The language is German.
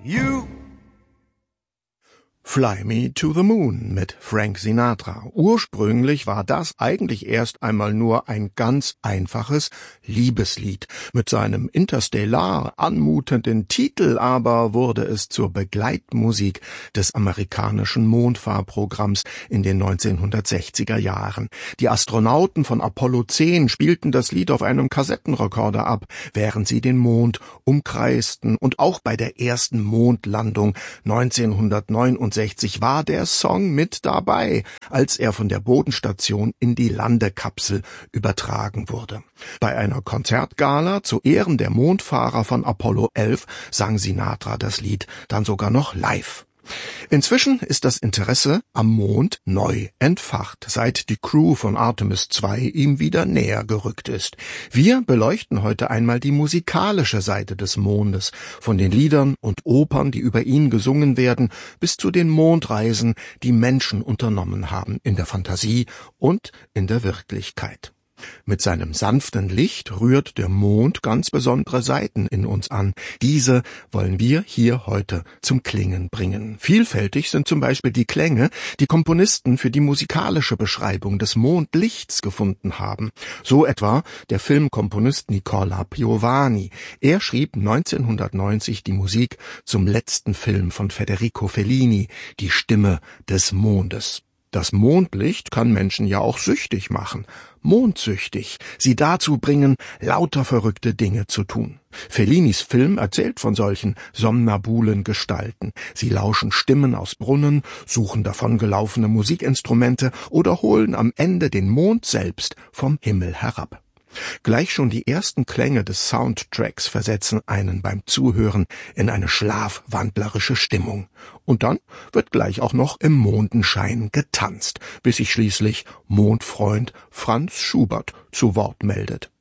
You. Fly Me to the Moon mit Frank Sinatra. Ursprünglich war das eigentlich erst einmal nur ein ganz einfaches Liebeslied. Mit seinem interstellar anmutenden Titel aber wurde es zur Begleitmusik des amerikanischen Mondfahrprogramms in den 1960er Jahren. Die Astronauten von Apollo 10 spielten das Lied auf einem Kassettenrekorder ab, während sie den Mond umkreisten. Und auch bei der ersten Mondlandung 1969 war der Song mit dabei, als er von der Bodenstation in die Landekapsel übertragen wurde. Bei einer Konzertgala zu Ehren der Mondfahrer von Apollo 11 sang Sinatra das Lied dann sogar noch live. Inzwischen ist das Interesse am Mond neu entfacht, seit die Crew von Artemis II ihm wieder näher gerückt ist. Wir beleuchten heute einmal die musikalische Seite des Mondes, von den Liedern und Opern, die über ihn gesungen werden, bis zu den Mondreisen, die Menschen unternommen haben, in der Fantasie und in der Wirklichkeit. Mit seinem sanften Licht rührt der Mond ganz besondere Seiten in uns an. Diese wollen wir hier heute zum Klingen bringen. Vielfältig sind zum Beispiel die Klänge, die Komponisten für die musikalische Beschreibung des Mondlichts gefunden haben. So etwa der Filmkomponist Nicola Piovani. Er schrieb 1990 die Musik zum letzten Film von Federico Fellini, Die Stimme des Mondes. Das Mondlicht kann Menschen ja auch süchtig machen, mondsüchtig, sie dazu bringen, lauter verrückte Dinge zu tun. Fellinis Film erzählt von solchen somnabulen Gestalten. Sie lauschen Stimmen aus Brunnen, suchen davongelaufene Musikinstrumente oder holen am Ende den Mond selbst vom Himmel herab. Gleich schon die ersten Klänge des Soundtracks versetzen einen beim Zuhören in eine schlafwandlerische Stimmung. Und dann wird gleich auch noch im Mondenschein getanzt, bis sich schließlich Mondfreund Franz Schubert zu Wort meldet.